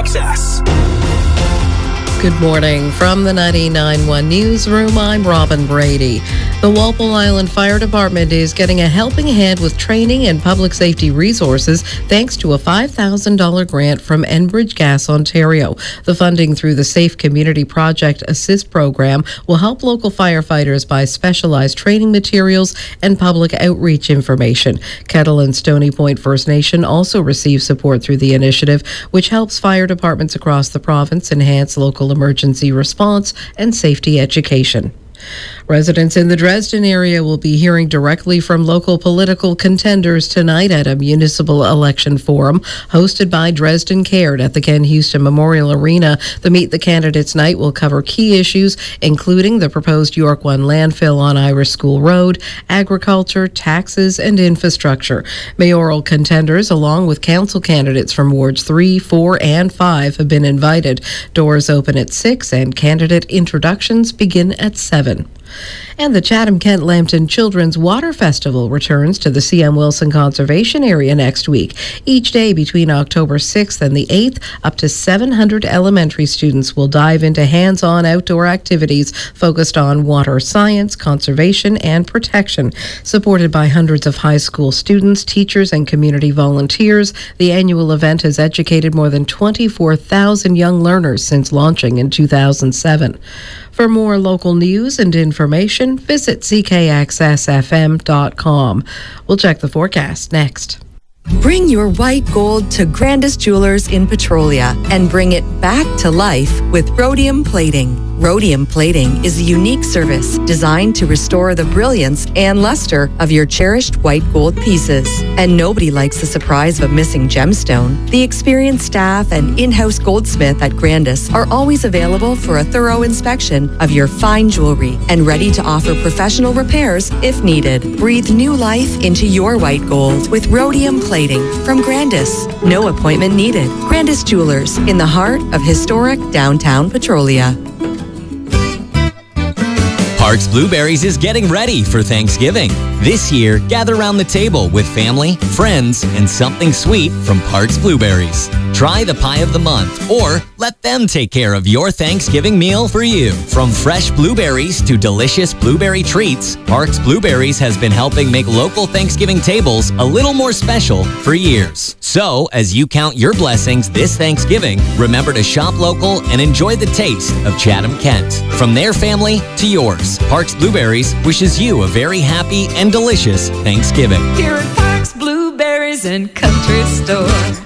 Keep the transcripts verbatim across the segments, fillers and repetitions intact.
Access. Good morning. From the ninety-nine point one Newsroom, I'm Robin Brady. The Walpole Island Fire Department is getting a helping hand with training and public safety resources thanks to a five thousand dollars grant from Enbridge Gas Ontario. The funding through the Safe Community Project Assist program will help local firefighters buy specialized training materials and public outreach information. Kettle and Stony Point First Nation also receive support through the initiative, which helps fire departments across the province enhance local emergency response and safety education. Residents in the Dresden area will be hearing directly from local political contenders tonight at a municipal election forum hosted by Dresden Cared at the Ken Houston Memorial Arena. The Meet the Candidates night will cover key issues, including the proposed York One landfill on Irish School Road, agriculture, taxes, and infrastructure. Mayoral contenders, along with council candidates from Wards three, four, and five, have been invited. Doors open at six and candidate introductions begin at seven. And the Chatham-Kent Lambton Children's Water Festival returns to the C M Wilson Conservation Area next week. Each day between October sixth and the eighth, up to seven hundred elementary students will dive into hands-on outdoor activities focused on water science, conservation, and protection. Supported by hundreds of high school students, teachers, and community volunteers, the annual event has educated more than twenty-four thousand young learners since launching in two thousand seven. For more local news and information, visit c k access f m dot com. We'll check the forecast next. Bring your white gold to Grandis Jewelers in Petrolia and bring it back to life with rhodium plating. Rhodium plating is a unique service designed to restore the brilliance and luster of your cherished white gold pieces. And nobody likes the surprise of a missing gemstone. The experienced staff and in-house goldsmith at Grandis are always available for a thorough inspection of your fine jewelry and ready to offer professional repairs if needed. Breathe new life into your white gold with rhodium plating from Grandis. No appointment needed. Grandis Jewelers in the heart of historic downtown Petrolia. Parks Blueberries is getting ready for Thanksgiving. This year, gather around the table with family, friends, and something sweet from Parks Blueberries. Try the pie of the month, or let them take care of your Thanksgiving meal for you. From fresh blueberries to delicious blueberry treats, Parks Blueberries has been helping make local Thanksgiving tables a little more special for years. So, as you count your blessings this Thanksgiving, remember to shop local and enjoy the taste of Chatham-Kent. From their family to yours, Parks Blueberries wishes you a very happy and delicious Thanksgiving. Here at Parks Blueberries and Country Store.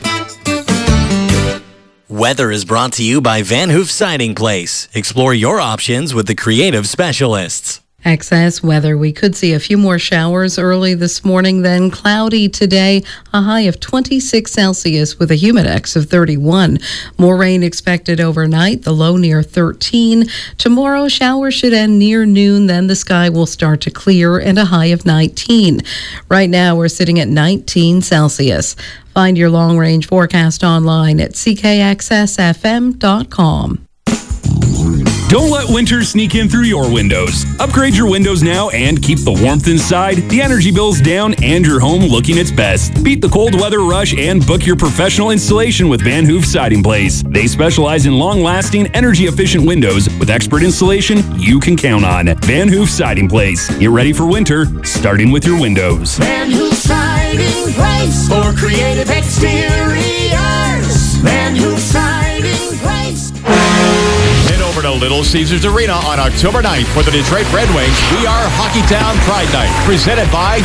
Weather is brought to you by Van Hoof Siding Place. Explore your options with the creative specialists. Excess weather. We could see a few more showers early this morning, then cloudy today, a high of twenty-six Celsius with a humidex of thirty-one. More rain expected overnight, the low near thirteen. Tomorrow, showers should end near noon, then the sky will start to clear and a high of nineteen. Right now, we're sitting at nineteen Celsius. Find your long-range forecast online at c k access f m dot com. Don't let winter sneak in through your windows. Upgrade your windows now and keep the warmth inside, the energy bills down, and your home looking its best. Beat the cold weather rush and book your professional installation with Van Hoof Siding Place. They specialize in long-lasting, energy-efficient windows with expert installation you can count on. Van Hoof Siding Place. Get ready for winter, starting with your windows. Van Hoof Siding Place for creative exteriors. Van Hoof Siding Place. Head over to Little Caesars Arena on October ninth for the Detroit Red Wings We Are Hockeytown Pride Night, presented by